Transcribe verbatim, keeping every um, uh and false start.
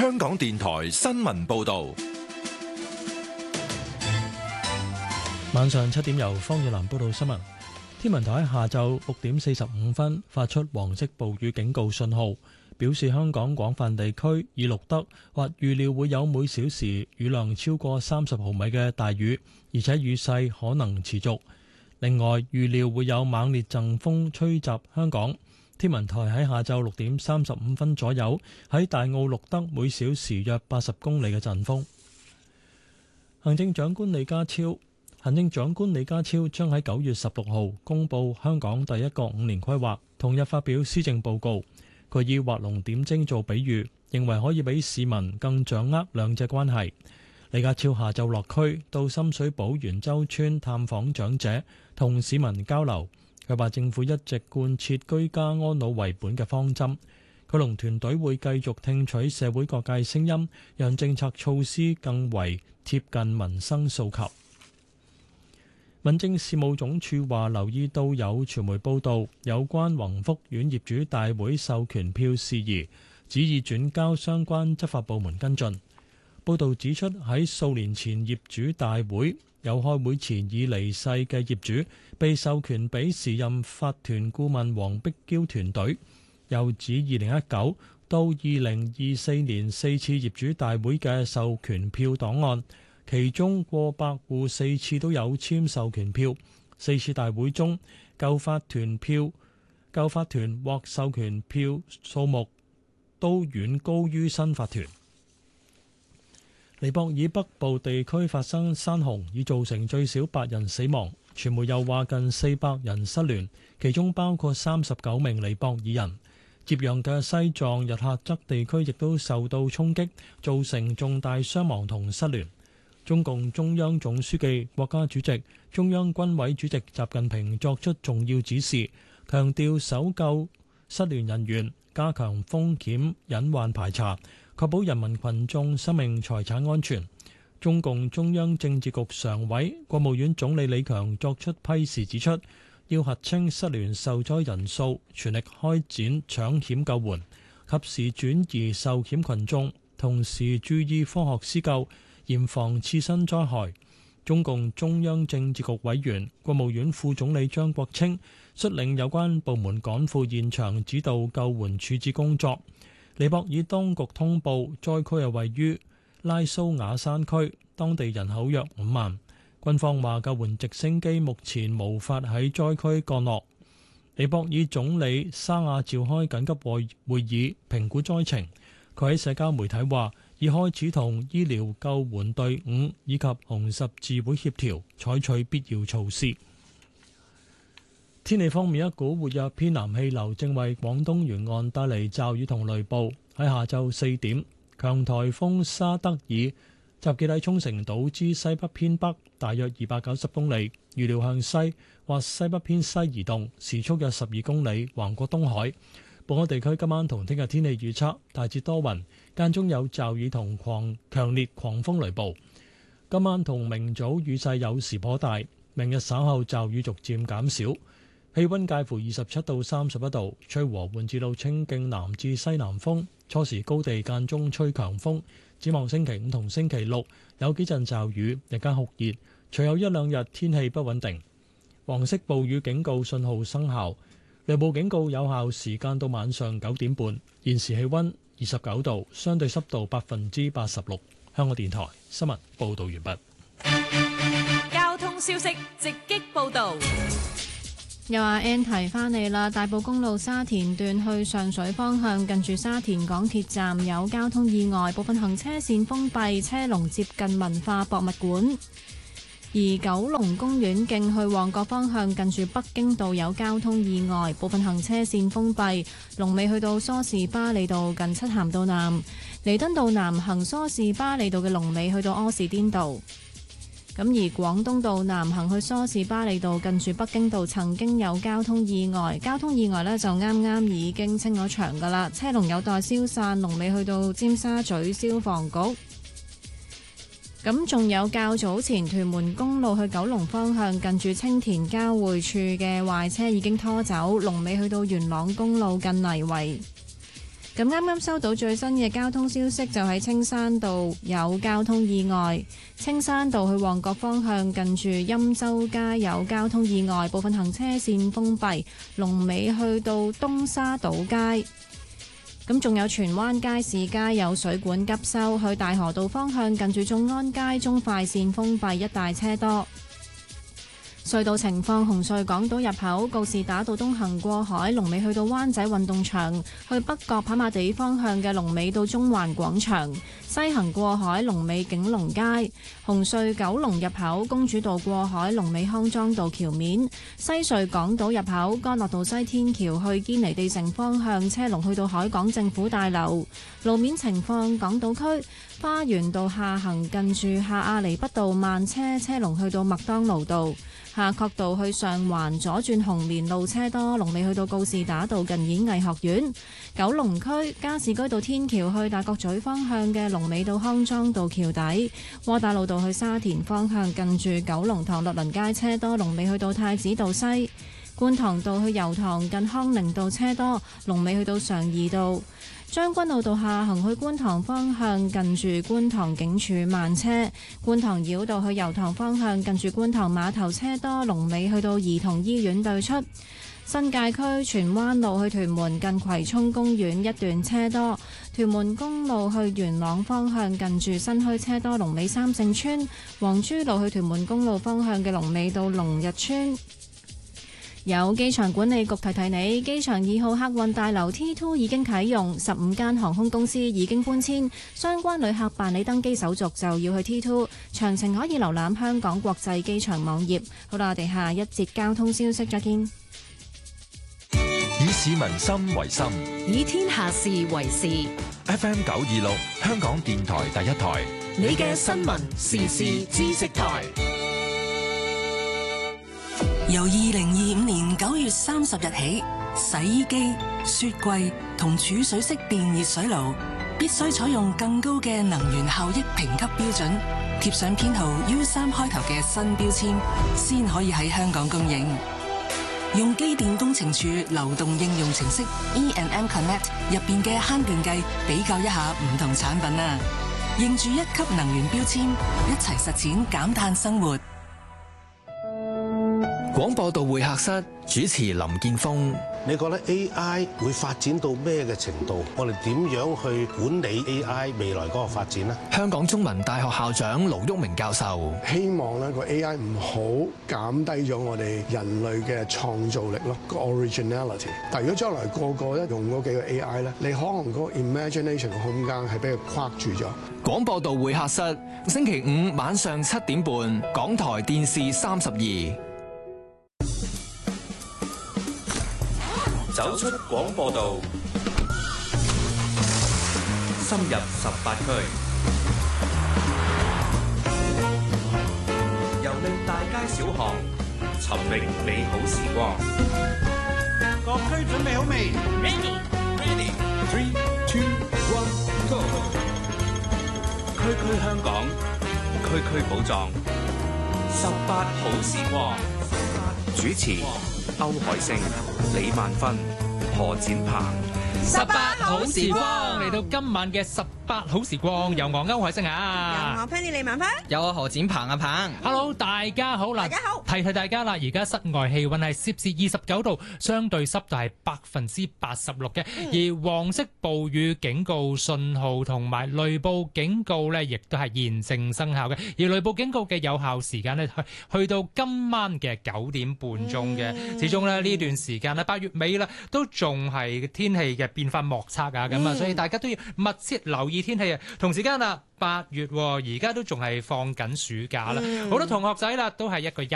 香港電台新聞報道。 晚上七點由方遠南報道新聞。天文台喺下晝六點四十五分發出黃色暴雨警告信號，表示香港廣泛地區已錄得或預料會有每小時雨量超過三十毫米嘅大雨，而且雨勢可能持續。另外，預料會有猛烈陣風吹襲香港。天文台喺下晝六點三十五分左右喺大澳錄得每小時約八十公里嘅陣風。行政長官李家超行政長官李家超將喺九月十六號公布香港第一個五年規劃，同日發表施政報告。佢以畫龍點睛做比喻，認為可以俾市民更掌握兩者關係。李家超下晝落區到深水埗元洲村探訪長者，同市民交流。佢話政府一直貫徹居家安老為本嘅方針。佢同團隊會繼續聽取社會各界聲音，讓政策措施更為貼近民生訴求。民政事務總署話留意到有傳媒報道有關宏福苑業主大會授權票事宜，旨意轉交相關執法部門跟進。報道指出，喺數年前業主大會有開會前已離世嘅業主被授權俾時任法團顧問黃碧嬌團隊。又指二零一九到二零二四年四次業主大會嘅授權票檔案，其中過百戶四次都有簽授權票，四次大會中舊法團票舊法團獲授權票數目都遠高於新法團。尼泊爾北部地區發生山洪，已造成最少八人死亡，傳媒又話近四百人失聯，其中包括三十九名尼泊爾人。接壤嘅西藏日喀則地區亦都受到衝擊，造成重大傷亡同失聯。中共中央總書記、國家主席、中央軍委主席習近平作出重要指示，強調搜救失聯人員，加強風險隱患排查，確保人民群眾生命財產安全。中共中央政治局常委、國務院總理李強作出批示指出，要核清失聯受災人數，全力開展搶險救援，及時轉移受險群眾，同時注意科學施救，嚴防次生災害。中共中央政治局委員、國務院副總理張國清率領有關部門趕赴現場指導救援處置工作。尼泊爾當局通報，災區係位於拉蘇瓦山區，當地人口約五萬。軍方話救援直升機目前無法喺災區降落。尼泊爾總理沙亞召開緊急會會議，評估災情。佢喺社交媒體話，已開始同醫療救援隊伍以及紅十字會協調，採取必要措施。天氣方面，一股活躍偏南氣流正為廣東沿岸帶嚟驟雨同雷暴。喺下晝四點，強颱風沙德爾集結喺沖繩島之西北偏北，大約二百九十公里，預料向西或西北偏西移動，時速約十二公里，橫過東海。本港地區今晚同聽日天氣預測大致多雲，間中有驟雨同狂強烈狂風雷暴。今晚同明早雨勢有時頗大，明日稍後驟雨逐漸減少。氣溫介乎二十七到三十一度，吹和緩至到清勁南至西南風，初時高地間中吹強風。展望星期五同星期六有幾陣驟雨，日間酷熱，隨後一兩日天氣不穩定。黃色暴雨警告信號生效，雷暴警告有效時間到晚上九點半。現時氣溫二十九度，相對濕度百分之八十六。香港電台新聞報道完畢。 交通消息直擊報道。 又話 N 提翻你啦，大埔公路沙田段去上水方向，近住沙田港鐵站有交通意外，部分行車線封閉，車龍接近文化博物館。而九龍公園徑去旺角方向，近住北京道有交通意外，部分行車線封閉，龍尾去到梳士巴利道近漆咸道南，彌敦道南行梳士巴利道嘅龍尾去到柯士甸道。咁而廣東道南行去梳士巴利道近住北京道曾經有交通意外，交通意外呢就啱啱已經清咗場㗎啦，車龍有待消散，龍尾去到尖沙咀消防局。咁仲有較早前屯門公路去九龍方向近住青田交匯處嘅壞車已經拖走，龍尾去到元朗公路近泥圍。 咁啱啱收到最新嘅交通消息，就喺青山道有交通意外。青山道去旺角方向近住欽州街有交通意外，部分行車線封閉，龍尾去到東沙島街。咁仲有荃灣街市街有水管急修，去大河道方向近住眾安街中快線封閉，一帶車多。隧道情況：紅隧港島入口告士打道東行過海，龍尾去到灣仔運動場；去北角跑馬地方向嘅龍尾到中環廣場；西行過海龍尾景隆街。紅隧九龍入口公主道過海龍尾康莊道橋面；西隧港島入口干諾道西天橋去堅尼地城方向車龍去到海港政府大樓。路面情況：港島區花園道下行近住下亞厘畢道慢車，車龍去到麥當勞道。夏慤道去上環左轉紅棉路車多，龍尾去到告士打道近演藝學院。九龍區加士居道天橋去大角咀方向嘅龍尾到康莊道橋底。窩打老道去沙田方向近住九龍塘律倫街車多，龍尾去到太子道西。觀塘道去油塘近康寧道車多，龍尾去到常怡道。將軍澳道下行去觀塘方向近住觀塘警署慢車。觀塘繞道去油塘方向近住觀塘碼頭車多，龍尾去到兒童醫院對出。新界區荃灣路去屯門近葵涌公園一段車多。屯門公路去元朗方向近住新墟車多，龍尾三聖村。黃珠路去屯門公路方向嘅龍尾到龍日村。有機場管理局提提你，機場二號客運大樓 T 二 已經啟用，十五間航空公司已經搬遷，相關旅客辦理登機手續就要去 T 二，詳情可以瀏覽香港國際機場網頁。好啦，我哋下一節交通消息再見。 以市民心為心， 以天下事為事。 F M 九二六，香港電台第一台， 你嘅新聞時事知識台。 由二零二五年九月三十日起，洗衣機、雪櫃同儲水式電熱水爐必須採用更高嘅能源效益評級標準，貼上編號 U 三開頭嘅新標籤，先可以喺香港供應。用機電工程署流動應用程式 E and M Connect 入邊嘅慳電計，比較一下唔同產品啊！認住一級能源標籤，一齊實踐減碳生活。 廣播道會客室主持林建峰， 你覺得 A I 會發展到咩嘅程度？我哋點樣去管理 A I 未來嗰個發展呢？ 香港中文大學校長盧煜明教授， 希望咧個 A I 唔好減低咗我哋人類嘅創造力咯，個 originality。但係如果將來個個一用嗰幾個 A I 咧，你可能嗰個 imagination 嘅空間係俾佢框住咗。 廣播道會客室星期五晚上七點半，港台電視三十二。 走出廣播道，深入十八區，遊歷大街小巷，尋覓美好時光。 各區準備好未 ？Ready, ready, three, two, one, go！ 區區香港，區區寶藏，十八好時光。主持歐海星、李萬芬、何展鵬。 十八好時光嚟到今晚嘅十八好時光，有我歐海星啊， 有我 Penny 李萬芬， 有我何展鵬阿鵬。Hello， 大家好啦， 大家好， 提提大家啦，而家室外氣溫係攝氏二十九度，相對濕度係百分之八十六嘅，嗯、而黃色暴雨警告信號同埋雷暴警告咧，亦都係現正生效嘅。而雷暴警告嘅有效時間咧，去去到今晚嘅九點半鐘嘅。嗯、始終咧呢段時間咧，八月尾啦，都仲係天氣嘅變化莫測啊，咁啊、嗯，所以大家都要密切留意天氣啊。同時間啊，八月而家都仲係放緊暑假啦，好、嗯、多同學仔啦都係一個